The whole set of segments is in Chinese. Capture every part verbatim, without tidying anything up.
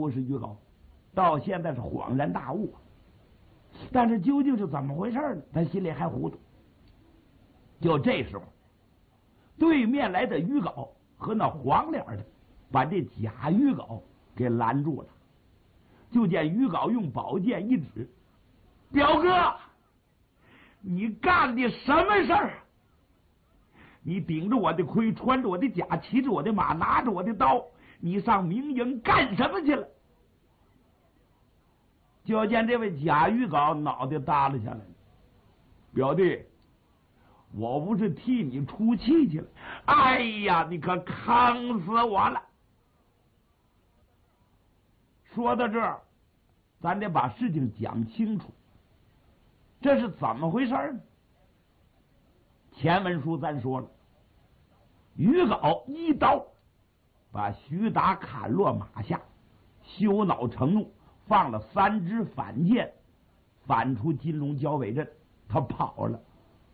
不是于高，到现在是恍然大悟，但是究竟是怎么回事呢？他心里还糊涂。就这时候，对面来的于高和那黄脸的把这假于高给拦住了。就见于高用宝剑一指：“表哥，你干的什么事儿？你顶着我的盔，穿着我的甲，骑着我的马，拿着我的刀，你上明营干什么去了？”就见这位假于高脑袋耷拉下来了：“表弟，我不是替你出气去了。哎呀，你可坑死我了！”说到这儿，咱得把事情讲清楚，这是怎么回事呢？前文书咱说了，于镐一刀把徐达砍落马下，羞恼成怒，放了三支反箭，反出金龙交尾阵，他跑了。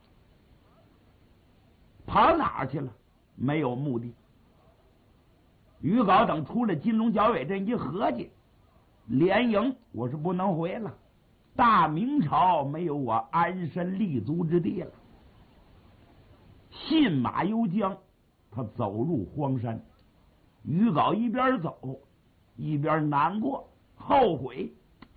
跑哪儿去了？没有目的。于镐等出了金龙交尾阵一合计，连营我是不能回了，大明朝没有我安身立足之地了。信马由缰，他走入荒山。于镐一边走一边难过后悔，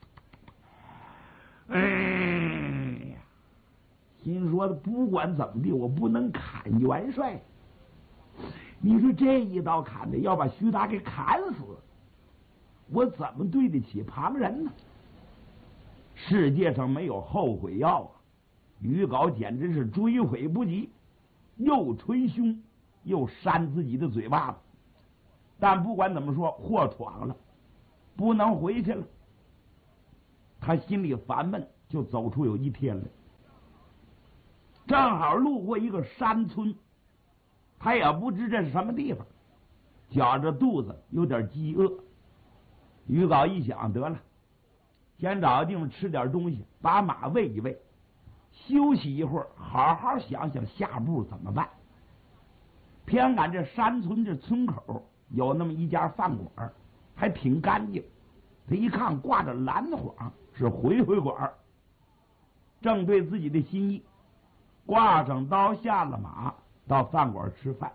哎呀，心说的不管怎么地，我不能砍元帅。你说这一刀砍的要把徐达给砍死，我怎么对得起旁人呢？世界上没有后悔药啊！于镐简直是追悔不及，又捶胸又扇自己的嘴巴子。但不管怎么说，祸闯了，不能回去了。他心里烦闷，就走出有一天来，正好路过一个山村，他也不知这是什么地方，觉着肚子有点饥饿。于镐一想，得了，先找个地方吃点东西，把马喂一喂，休息一会儿，好好想想下步怎么办。偏赶这山村这村口有那么一家饭馆，还挺干净。他一看挂着蓝幌，是回回馆，正对自己的心意，挂上刀下了马，到饭馆吃饭。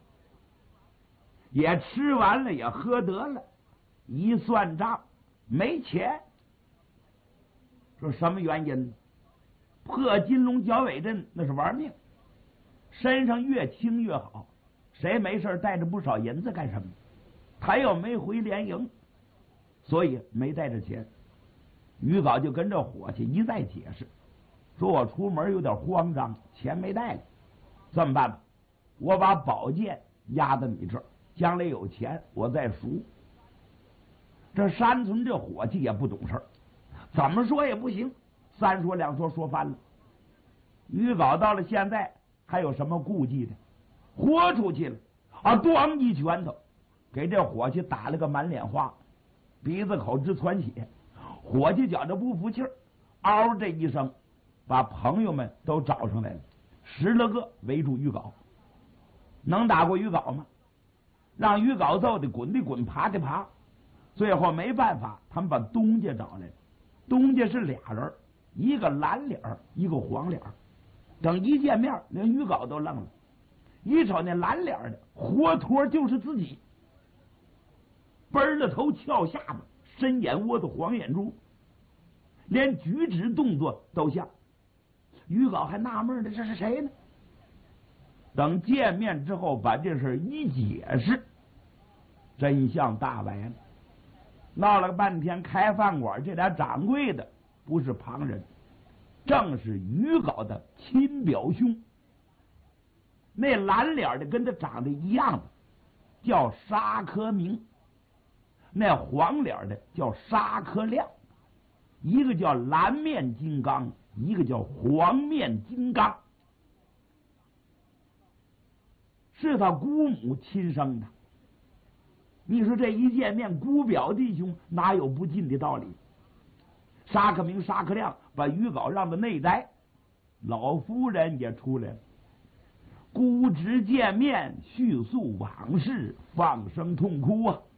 也吃完了，也喝得了，一算账没钱。说什么原因？破金龙交尾阵那是玩命，身上越轻越好，谁没事带着不少银子干什么？他又没回连营，所以没带着钱。于镐就跟这伙计一再解释，说我出门有点慌张，钱没带来。这么办吧，我把宝剑压在你这儿，将来有钱我再赎。这山村这伙计也不懂事儿，怎么说也不行，三说两说说翻了。于镐到了现在还有什么顾忌的？豁出去了啊！咣一拳头给这伙计打了个满脸花，鼻子口直窜血。伙计觉着不服气儿，嗷这一声，把朋友们都找上来了，十来个围住于镐。能打过于镐吗？让于镐揍的滚的滚，爬的爬。最后没办法，他们把东家找来了。东家是俩人，一个蓝脸一个黄脸。等一见面，连于镐都愣了，一瞅那蓝脸的，活脱就是自己，奔了头，翘下巴，深眼窝子，黄眼珠，连举止动作都像。于镐还纳闷呢，这是谁呢？等见面之后，把这事一解释，真相大白了。闹了半天，开饭馆这俩掌柜的不是旁人，正是于镐的亲表兄。那蓝脸的跟他长得一样的叫沙科明，那黄脸的叫沙科亮，一个叫蓝面金刚，一个叫黄面金刚，是他姑母亲生的。你说这一见面，姑表弟兄哪有不敬的道理？沙克明、沙克亮把于镐让到内宅，老夫人也出来了。姑侄见面，叙述往事，放声痛哭啊！